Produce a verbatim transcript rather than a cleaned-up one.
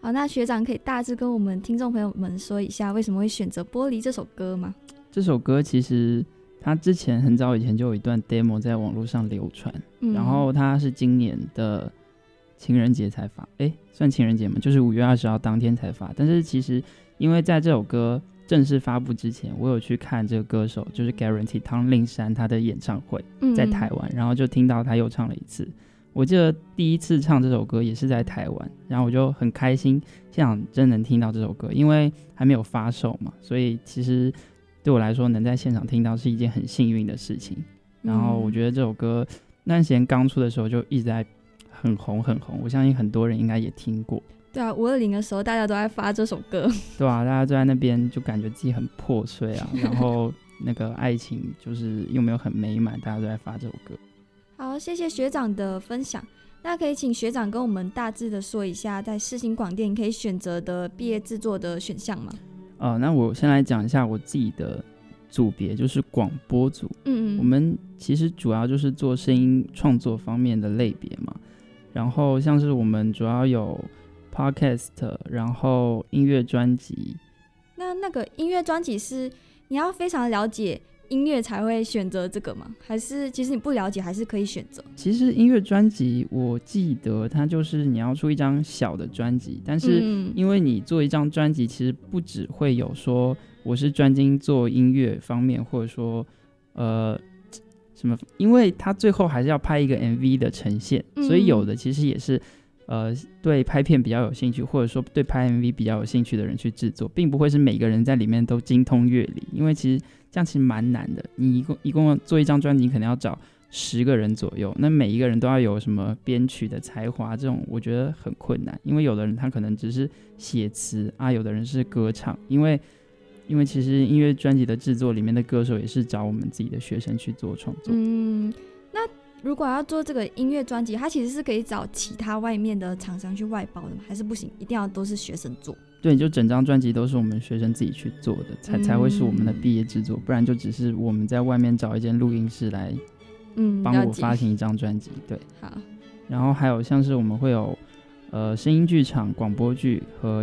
好，那学长可以大致跟我们听众朋友们说一下为什么会选择《玻璃》这首歌吗？ 这首歌其实它之前很早以前就有一段 demo 在网络上流传、嗯、然后它是今年的情人节才发，哎，算情人节吗？就是五月二十号当天才发。但是其实因为在这首歌正式发布之前，我有去看这个歌手就是 Guarantee 汤令山他的演唱会在台湾、嗯、然后就听到他又唱了一次。我记得第一次唱这首歌也是在台湾，然后我就很开心现场真能听到这首歌，因为还没有发售嘛，所以其实对我来说能在现场听到是一件很幸运的事情。然后我觉得这首歌那段时间刚出的时候就一直在很红很红，我相信很多人应该也听过。 对啊，五二零的时候大家都在发这首歌。 对啊，大家都在那边就感觉自己很破碎啊，然后那个爱情就是又没有很美满，大家都在发这首歌。 好，谢谢学长的分享。那可以请学长跟我们大致的说一下在世新广电可以选择的毕业制作的选项吗？ 呃，那我先来讲一下我自己的组别，就是广播组。嗯嗯，我们其实主要就是做声音创作方面的类别嘛，然后像是我们主要有 podcast， 然后音乐专辑。 那那个音乐专辑是你要非常了解音乐才会选择这个吗？还是其实你不了解还是可以选择？ 其实音乐专辑我记得它就是你要出一张小的专辑，但是因为你做一张专辑其实不只会有说我是专精做音乐方面，或者说呃什么，因为它最后还是要拍一个 M V 的呈现，所以有的其实也是呃对拍片比较有兴趣，或者说对拍 M V 比较有兴趣的人去制作，并不会是每个人在里面都精通乐理，因为其实这样其实蛮难的。你一共一共做一张专辑，你可能要找十个人左右，那每一个人都要有什么编曲的才华，这种我觉得很困难。因为有的人他可能只是写词啊，有的人是歌唱，因为因为其实音乐专辑的制作里面的歌手也是找我们自己的学生去做创作。 嗯，那如果要做这个音乐专辑，它其实是可以找其他外面的厂商去外包的吗？还是不行，一定要都是学生做？ 对，就整张专辑都是我们学生自己去做的，才才会是我们的毕业制作，不然就只是我们在外面找一间录音室来帮我发行一张专辑。对， 好。 然后还有像是我们会有呃声音剧场、广播剧和